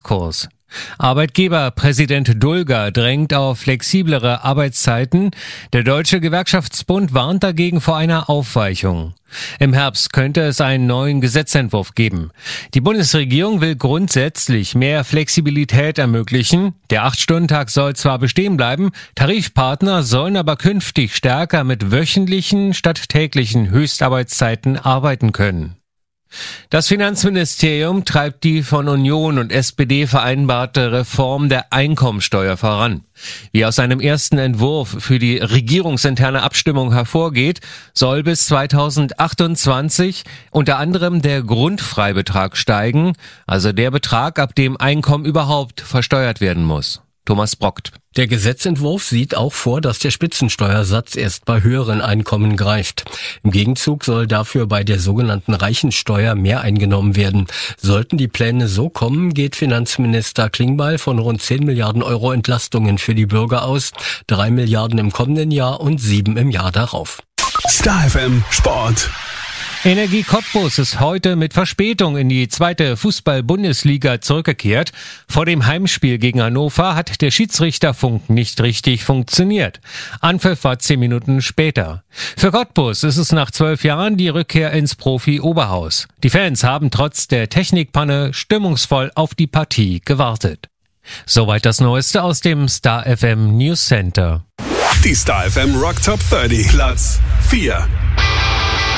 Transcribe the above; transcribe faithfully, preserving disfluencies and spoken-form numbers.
Aktienkurs. Arbeitgeberpräsident Dulger drängt auf flexiblere Arbeitszeiten. Der Deutsche Gewerkschaftsbund warnt dagegen vor einer Aufweichung. Im Herbst könnte es einen neuen Gesetzentwurf geben. Die Bundesregierung will grundsätzlich mehr Flexibilität ermöglichen. Der acht-Stunden-Tag soll zwar bestehen bleiben, Tarifpartner sollen aber künftig stärker mit wöchentlichen statt täglichen Höchstarbeitszeiten arbeiten können. Das Finanzministerium treibt die von Union und S P D vereinbarte Reform der Einkommensteuer voran. Wie aus einem ersten Entwurf für die regierungsinterne Abstimmung hervorgeht, soll bis zweitausendachtundzwanzig unter anderem der Grundfreibetrag steigen, also der Betrag, ab dem Einkommen überhaupt versteuert werden muss. Thomas Brockt. Der Gesetzentwurf sieht auch vor, dass der Spitzensteuersatz erst bei höheren Einkommen greift. Im Gegenzug soll dafür bei der sogenannten Reichensteuer mehr eingenommen werden. Sollten die Pläne so kommen, geht Finanzminister Klingbeil von rund zehn Milliarden Euro Entlastungen für die Bürger aus, drei Milliarden im kommenden Jahr und sieben im Jahr darauf. Star F M Sport. Energie Cottbus ist heute mit Verspätung in die zweite Fußball-Bundesliga zurückgekehrt. Vor dem Heimspiel gegen Hannover hat der Schiedsrichterfunk nicht richtig funktioniert. Anpfiff war zehn Minuten später. Für Cottbus ist es nach zwölf Jahren die Rückkehr ins Profi-Oberhaus. Die Fans haben trotz der Technikpanne stimmungsvoll auf die Partie gewartet. Soweit das Neueste aus dem Star F M News Center. Die Star F M Rock Top dreißig, Platz vier.